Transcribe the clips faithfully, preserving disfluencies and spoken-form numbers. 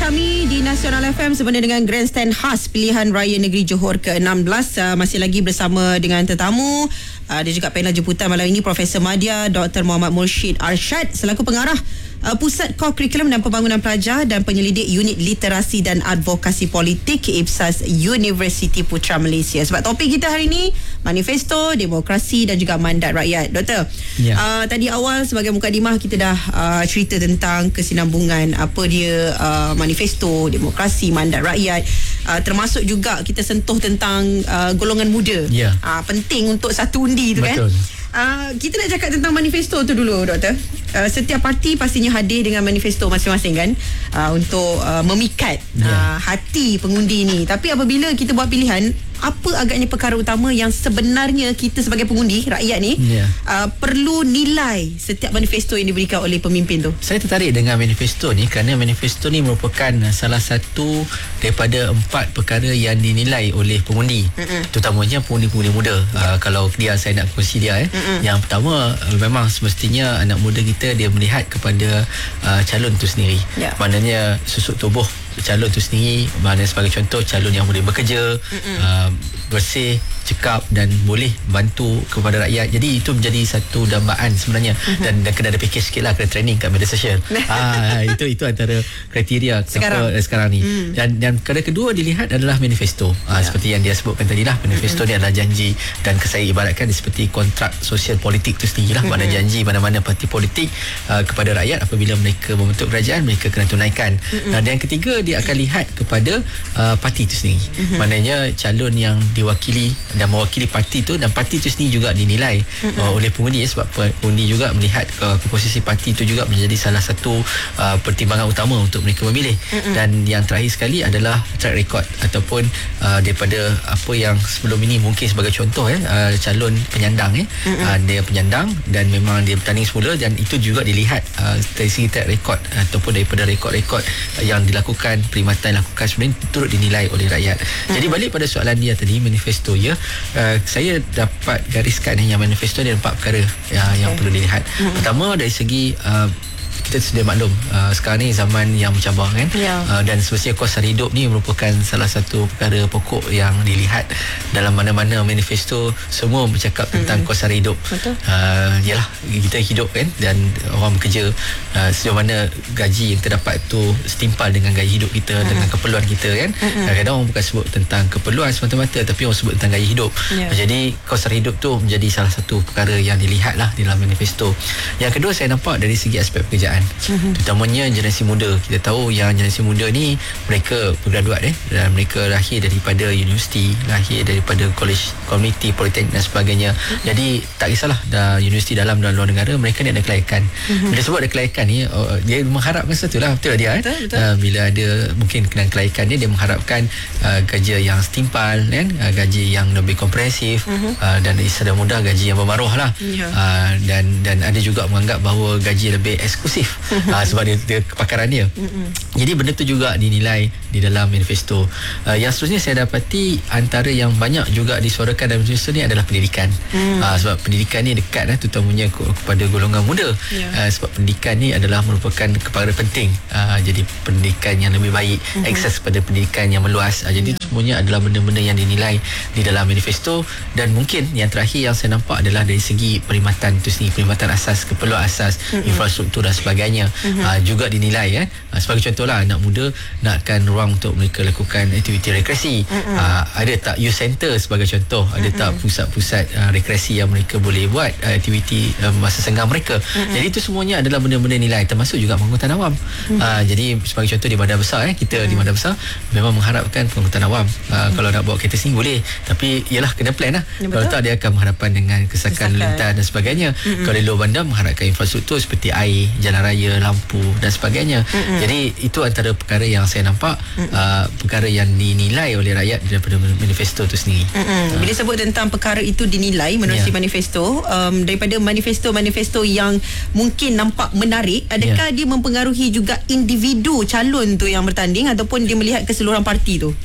kami di Nasional F M sempena dengan Grandstand khas Pilihan Raya Negeri Johor ke enam belas. Uh, masih lagi bersama dengan tetamu. Uh, dia juga panel jemputan malam ini, Profesor Madya Doktor Muhammad Murshid Arsyad selaku pengarah Uh, Pusat Core Kurikulum dan Pembangunan Pelajar dan penyelidik Unit Literasi dan Advokasi Politik IPSAS Universiti Putra Malaysia. Sebab topik kita hari ini manifesto, demokrasi dan juga mandat rakyat. Doktor, ya. uh, tadi awal sebagai mukadimah kita dah uh, cerita tentang kesinambungan apa dia uh, manifesto, demokrasi, mandat rakyat. Uh, termasuk juga kita sentuh tentang uh, golongan muda. Ya. Uh, penting untuk satu undi tu. Betul. Kan. Uh, kita nak cakap tentang manifesto tu dulu, Doktor. Uh, setiap parti pastinya hadir dengan manifesto masing-masing kan, uh, untuk uh, memikat yeah. uh, hati pengundi ni. Tapi apabila kita buat pilihan, apa agaknya perkara utama yang sebenarnya kita sebagai pengundi rakyat ni yeah. uh, perlu nilai setiap manifesto yang diberikan oleh pemimpin tu? Saya tertarik dengan manifesto ni kerana manifesto ni merupakan salah satu daripada empat perkara yang dinilai oleh pengundi, mm-mm. terutamanya pengundi-pengundi muda. yeah. uh, Kalau dia saya nak kongsi dia eh. Yang pertama, memang semestinya anak muda kita dia melihat kepada uh, calon tu sendiri. yeah. Maknanya susuk tubuh calon tu sendiri, mana sebagai contoh calon yang boleh bekerja, uh, bersih, cekap dan boleh bantu kepada rakyat. Jadi itu menjadi satu dambaan sebenarnya. uh-huh. dan, dan kena ada package sikit lah, kena training kat media sosial. ah, itu itu antara kriteria sekarang, apa, sekarang ni. mm. dan dan perkara kedua dilihat adalah manifesto. ah, yeah. Seperti yang dia sebutkan tadi lah, manifesto mm-hmm. ni adalah janji, dan saya ibaratkan seperti kontrak sosial politik tu sendiri lah. mm-hmm. Mana janji mana-mana parti politik uh, kepada rakyat apabila mereka membentuk kerajaan, mereka kena tunaikan. mm-hmm. Dan yang ketiga, dia akan lihat kepada uh, parti itu sendiri. mm-hmm. Maknanya calon yang diwakili dan mewakili parti itu, dan parti itu sendiri juga dinilai mm-hmm. uh, oleh pengundi, sebab pengundi juga melihat uh, komposisi parti itu juga menjadi salah satu uh, pertimbangan utama untuk mereka memilih. mm-hmm. Dan yang terakhir sekali adalah track record ataupun uh, daripada apa yang sebelum ini, mungkin sebagai contoh eh, uh, calon penyandang eh, mm-hmm. uh, dia penyandang dan memang dia bertanding semula, dan itu juga dilihat uh, dari segi track record ataupun daripada rekod-rekod yang dilakukan, perkhidmatan yang lakukan sebenarnya turut dinilai oleh rakyat. mm-hmm. Jadi balik pada soalan dia tadi, manifesto ya, uh, saya dapat gariskan eh, yang manifesto ni ada empat perkara yang, okay. yang perlu dilihat. mm-hmm. Pertama, dari segi uh, kita sedia maklum uh, sekarang ni zaman yang mencabar kan, yeah. uh, dan semestinya kos sara hidup ni merupakan salah satu perkara pokok yang dilihat dalam mana-mana manifesto. Semua bercakap tentang mm-hmm. kos sara hidup. Betul. Uh, yalah, kita hidup kan, dan orang bekerja, uh, sejauh mana gaji yang terdapat tu setimpal dengan gaya hidup kita, mm-hmm. dengan keperluan kita kan. mm-hmm. Kadang-kadang orang bukan sebut tentang keperluan semata-mata, tapi orang sebut tentang gaya hidup. yeah. uh, jadi kos sara hidup tu menjadi salah satu perkara yang dilihat lah dalam manifesto. Yang kedua, saya nampak dari segi aspek pekerjaan, Mm-hmm. terutamanya generasi muda. Kita tahu yang generasi muda ni mereka bergraduat eh, dan mereka lahir daripada universiti, lahir daripada college, community, politeknik dan sebagainya. Mm-hmm. Jadi tak kisahlah dah universiti dalam dan luar negara, mereka ni ada kelayakan. Mm-hmm. Bila sebut ada kelayakan ni, oh, dia mengharapkan sesuatu lah, betul lah dia. Betul, eh? betul. Uh, bila ada mungkin dengan kelayakan dia, dia mengharapkan uh, gaji yang setimpal kan, uh, gaji yang lebih komprehensif, mm-hmm. uh, dan istilah mudah gaji yang bermaruah lah. Yeah. Uh, dan dan ada juga menganggap bahawa gaji lebih eksklusif. uh, sebab dia, dia kepakaran dia. Mm-mm. Jadi benda tu juga dinilai di dalam manifesto. Uh, yang seterusnya saya dapati antara yang banyak juga disuarakan dalam manifesto ni adalah pendidikan. Mm. Uh, sebab pendidikan ni dekat lah, terutamanya kepada golongan muda. Yeah. Uh, sebab pendidikan ni adalah merupakan perkara penting. Uh, jadi pendidikan yang lebih baik, mm-hmm. akses kepada pendidikan yang meluas. Uh, jadi yeah. semuanya adalah benda-benda yang dinilai di dalam manifesto. Dan mungkin yang terakhir yang saya nampak adalah dari segi perkhidmatan tu sendiri, perkhidmatan asas, keperluan asas, mm-hmm. infrastruktur dan sebagainya. Mm-hmm. Uh, juga dinilai eh. uh, sebagai contohlah, anak muda nakkan ruang untuk mereka lakukan aktiviti rekreasi. Mm-hmm. uh, ada tak youth center sebagai contoh, ada mm-hmm. tak pusat-pusat uh, rekreasi yang mereka boleh buat uh, aktiviti uh, masa senggang mereka. Mm-hmm. Jadi itu semuanya adalah benda-benda nilai, termasuk juga pengangkutan awam. Mm-hmm. uh, jadi sebagai contoh di bandar besar eh, kita mm-hmm. di bandar besar memang mengharapkan pengangkutan awam. uh, mm-hmm. Kalau nak bawa kereta sendiri boleh, tapi ialah kena plan lah. Ya, kalau tak, dia akan berhadapan dengan kesakan lintas dan sebagainya. Mm-hmm. Kalau di luar bandar mengharapkan infrastruktur seperti air, jalan raya, lampu dan sebagainya. Mm-hmm. Jadi itu antara perkara yang saya nampak, mm-hmm. uh, perkara yang dinilai oleh rakyat daripada manifesto itu sendiri. Mm-hmm. Uh. Bila sebut tentang perkara itu dinilai menerusi yeah. manifesto, um, daripada manifesto-manifesto yang mungkin nampak menarik, adakah yeah. dia mempengaruhi juga individu calon tu yang bertanding ataupun dia melihat keseluruhan parti tu? Ya, yeah, kalau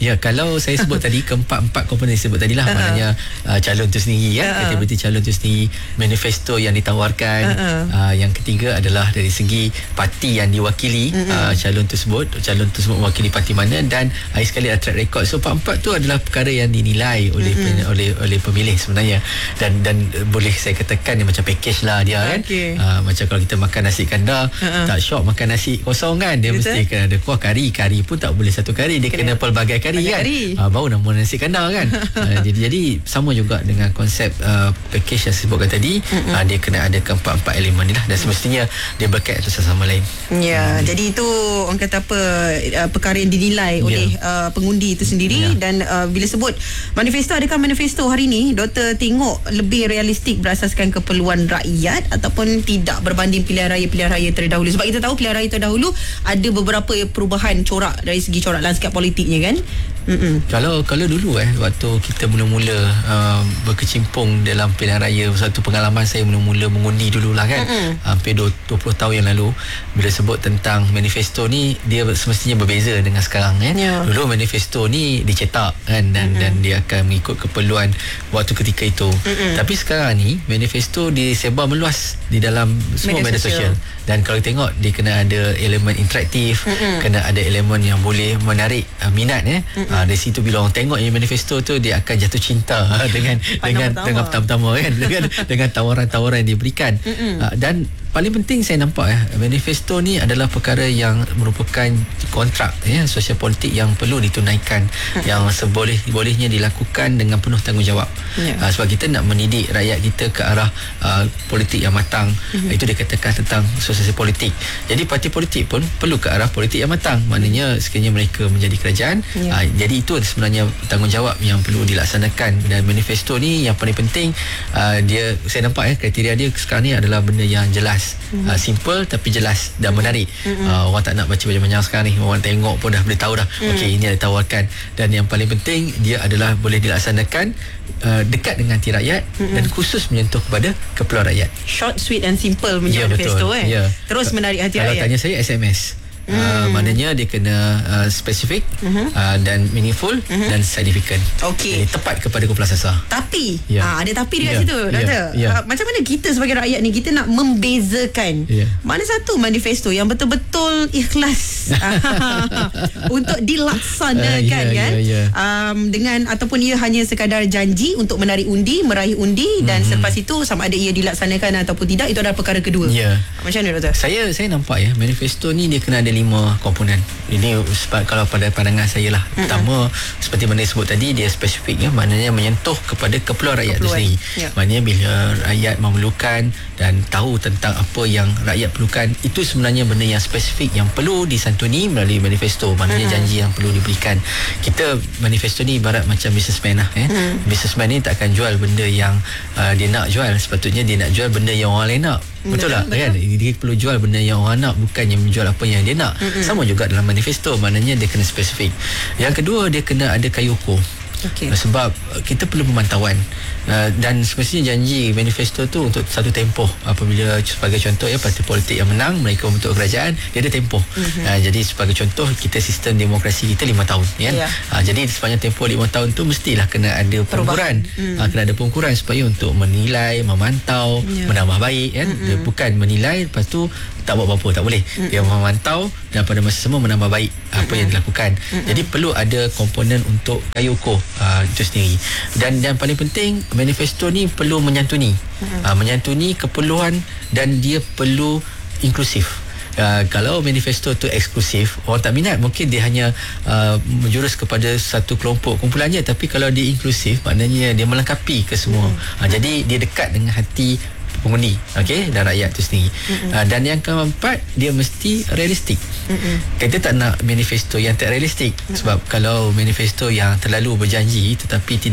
kalau saya sebut tadi keempat-empat komponen disebut tadilah, uh-uh. maknanya uh, calon tu sendiri ya, uh-uh. aktiviti calon tu sendiri, manifesto yang ditawarkan, uh-uh. uh, yang ketiga adalah dari segi parti yang diwakili, uh-uh. uh, calon tersebut, calon tersebut mewakili parti mana, dan akhir sekali ada track record. So empat-empat tu adalah perkara yang dinilai oleh uh-huh. oleh oleh pemilih sebenarnya, dan dan uh, boleh saya katakan dia macam package lah dia kan. Okay. Uh, macam kalau kita makan nasi kandar, uh-huh. tak syok makan nasi kosong kan, dia betul? Mesti kena ada kuah kari, kari pun tak boleh satu kari, dia kena, kena pelbagai kari kan, kari. Uh, baru nama nasi kandar kan. uh, jadi jadi sama juga dengan konsep uh, package yang saya sebutkan tadi, uh-huh. uh, dia kena ada keempat-empat elemen ni lah, dan semestinya dia berkait satu sama lain. Ya, hmm. jadi itu orang kata apa, uh, perkara yang dinilai yeah. oleh uh, pengundi itu sendiri, yeah. dan uh, bila sebut manifesto, adakah manifesto hari ni Doktor tengok lebih realistik berasaskan keperluan rakyat ataupun tidak berbanding pilihan raya-pilihan raya terdahulu? Sebab kita tahu pilihan raya terdahulu ada beberapa perubahan corak dari segi corak lanskap politiknya kan. Mm-mm. Kalau kalau dulu eh waktu kita mula-mula uh, berkecimpung dalam pilihan raya, satu pengalaman saya mula-mula mengundi dululah kan, Mm-mm. hampir dua puluh tahun yang lalu, bila sebut tentang manifesto ni, dia semestinya berbeza dengan sekarang eh. Yeah. Dulu manifesto ni dicetak kan, dan Mm-mm. dan dia akan mengikut keperluan waktu ketika itu. Mm-mm. Tapi sekarang ni manifesto disebar meluas di dalam semua media, media sosial. Dan kalau tengok, dia kena ada elemen interaktif, Mm-mm. kena ada elemen yang boleh menarik uh, minat eh. Uh, dari situ bila orang tengok yang manifesto tu, dia akan jatuh cinta uh, dengan dengan pertama. dengan pertama-tama kan, dengan dengan tawaran-tawaran yang diberikan. Uh, dan paling penting saya nampak ya, manifesto ni adalah perkara yang merupakan kontrak ya, sosial politik yang perlu ditunaikan, hmm. yang seboleh-bolehnya dilakukan dengan penuh tanggungjawab. Yeah. Uh, sebab kita nak mendidik rakyat kita ke arah uh, politik yang matang. Hmm. Itu dikatakan tentang sosial politik. Jadi parti politik pun perlu ke arah politik yang matang. Maknanya sekiranya mereka menjadi kerajaan, yeah. uh, jadi itu sebenarnya tanggungjawab yang perlu dilaksanakan. Dan manifesto ni yang paling penting, uh, dia saya nampak ya, kriteria dia sekarang ni adalah benda yang jelas. Mm-hmm. Uh, simple tapi jelas dan menarik. Mm-hmm. uh, Orang tak nak baca panjang-panjang sekarang ni, orang tengok pun dah boleh tahu dah, mm. okey ini ada tawarkan. Dan yang paling penting, dia adalah boleh dilaksanakan uh, dekat dengan hati rakyat, mm-hmm. dan khusus menyentuh kepada keperluan rakyat. Short, sweet and simple punya yeah, manifesto eh. yeah. Terus menarik hati kalau rakyat. Kalau tanya saya, S M S. Hmm. Uh, maknanya dia kena uh, spesifik, uh-huh. uh, dan meaningful, uh-huh. dan significant. Okey. Jadi tepat kepada kumpulan sasar. Tapi yeah. uh, ada tapi dekat yeah. situ, Doktor. Yeah. Yeah. Uh, macam mana kita sebagai rakyat ni, kita nak membezakan yeah. mana satu manifesto yang betul-betul ikhlas untuk dilaksanakan uh, yeah, kan yeah, yeah. Um, dengan ataupun ia hanya sekadar janji untuk menarik undi, meraih undi, mm-hmm. dan selepas itu sama ada ia dilaksanakan ataupun tidak, itu adalah perkara kedua. Yeah. Macam mana, Doktor? Saya saya nampak ya, manifesto ni dia kena ada lima komponen. Ini sebab kalau pada pandangan saya lah, mm-hmm. pertama seperti mana disebut tadi, dia spesifik ya, maknanya menyentuh kepada keperluan rakyat itu sendiri. Yeah. Maknanya bila rakyat memerlukan dan tahu tentang apa yang rakyat perlukan, itu sebenarnya benda yang spesifik yang perlu disantuni melalui manifesto. Maknanya mm-hmm. janji yang perlu diberikan. Kita manifesto ni ibarat macam businessman lah eh. Mm-hmm. Businessman ni tak akan jual benda yang uh, dia nak jual. Sepatutnya dia nak jual benda yang orang lain nak. Betul tak? Kan? Dia perlu jual benda yang orang nak, bukannya menjual apa yang dia nak. Mm-hmm. Sama juga dalam manifesto, maknanya dia kena spesifik. Yang kedua, dia kena ada kayu ukur. Okay. Sebab kita perlu pemantauan, uh, dan semestinya janji manifesto tu untuk satu tempoh. Apabila sebagai contoh ya, parti politik yang menang, mereka membentuk kerajaan, dia ada tempoh. Mm-hmm. uh, jadi sebagai contoh, kita sistem demokrasi kita lima tahun kan? Yeah. uh, jadi sepanjang tempoh lima tahun tu mestilah kena ada pengukuran. Mm. uh, kena ada pengukuran supaya untuk menilai, memantau, yeah. menambah baik kan. Mm-hmm. Dia bukan menilai lepas tu tak buat apa-apa, tak boleh. Mm-hmm. Dia memantau dan pada masa sama menambah baik apa mm-hmm. yang dilakukan. Mm-hmm. Jadi perlu ada komponen untuk kayu ukur uh, itu sendiri. Dan yang paling penting, manifesto ni perlu menyantuni, mm-hmm. uh, menyantuni keperluan, dan dia perlu inklusif. Uh, kalau manifesto tu eksklusif, orang tak minat, mungkin dia hanya uh, menjurus kepada satu kelompok kumpulannya. Tapi kalau dia inklusif, maknanya dia melengkapi ke semua. Mm-hmm. uh, jadi dia dekat dengan hati pengundi, okey, dan rakyat tu sendiri. Mm-hmm. Uh, dan yang keempat, dia mesti realistik. Mm-hmm. Kita tak nak manifesto yang tak realistik. Mm-hmm. Sebab kalau manifesto yang terlalu berjanji tetapi tidak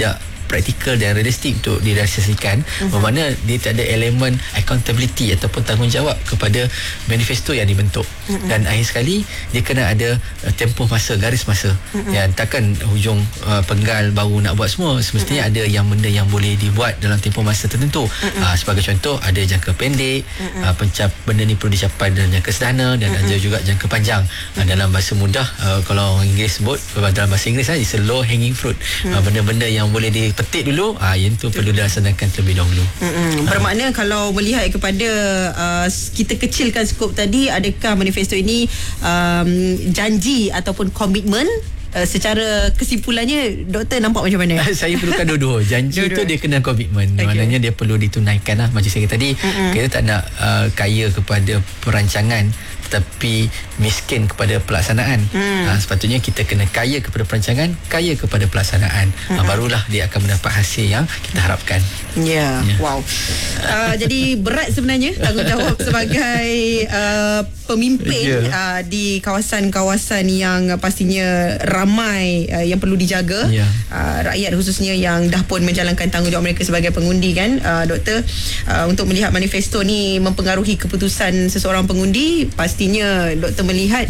praktikal dan realistik untuk direalisasikan. Uh-huh. Bermakna dia tak ada elemen accountability ataupun tanggungjawab kepada manifesto yang dibentuk. Uh-huh. Dan akhir sekali dia kena ada uh, tempoh masa, garis masa. Uh-huh. Yang takkan hujung uh, penggal baru nak buat semua. Semestinya uh-huh. ada yang benda yang boleh dibuat dalam tempoh masa tertentu. Uh-huh. Uh, sebagai contoh, ada jangka pendek, uh-huh. uh, pencap benda ni perlu dicapai dalam jangka sederhana, dan uh-huh. ada juga jangka panjang. Uh, dalam bahasa mudah, uh, kalau orang Inggeris sebut, dalam bahasa Inggeris it's a low hanging fruit. Uh-huh. Uh, benda-benda yang boleh dipetik dulu, uh, yang tu perlu dilaksanakan terlebih dahulu. Uh-huh. Bermakna uh. kalau melihat kepada uh, kita kecilkan skop tadi, adakah manifesto ini um, janji ataupun komitmen? Uh, secara kesimpulannya, doktor nampak macam mana? Saya perlukan dua-dua. Janji dua-dua. Tu dia kena komitmen. Okay. Maknanya dia perlu ditunaikan lah. Macam saya kata tadi, uh-huh. kita tak nak uh, kaya kepada perancangan tetapi miskin kepada pelaksanaan. Hmm. Ha, sepatutnya kita kena kaya kepada perancangan, kaya kepada pelaksanaan. Hmm. Ha, barulah dia akan mendapat hasil yang kita harapkan. Ya, yeah. yeah. Wow. Uh, jadi berat sebenarnya tanggungjawab sebagai uh, pemimpin yeah. uh, di kawasan-kawasan yang pastinya ramai uh, yang perlu dijaga. Yeah. Uh, rakyat khususnya yang dah pun menjalankan tanggungjawab mereka sebagai pengundi kan, uh, doktor, uh, untuk melihat manifesto ni mempengaruhi keputusan seseorang pengundi. Pastinya doktor melihat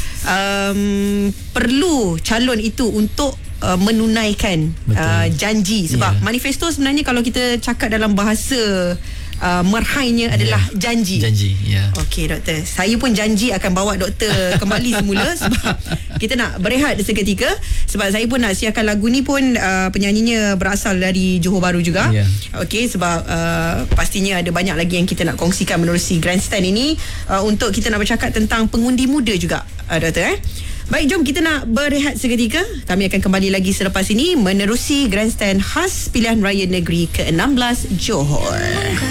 um, perlu calon itu untuk uh, menunaikan uh, janji, sebab yeah. manifesto sebenarnya kalau kita cakap dalam bahasa Uh, merhainya adalah yeah. janji. Janji, ya. Yeah. Okey doktor, saya pun janji akan bawa doktor kembali semula sebab kita nak berehat seketika, sebab saya pun nak siarkan lagu ni pun uh, penyanyinya berasal dari Johor Bahru juga. Yeah. Okey, sebab uh, pastinya ada banyak lagi yang kita nak kongsikan menerusi Grandstand ini, uh, untuk kita nak bercakap tentang pengundi muda juga, uh, doktor eh. Baik, jom kita nak berehat seketika. Kami akan kembali lagi selepas ini menerusi Grandstand khas Pilihan Raya Negeri ke enam belas Johor.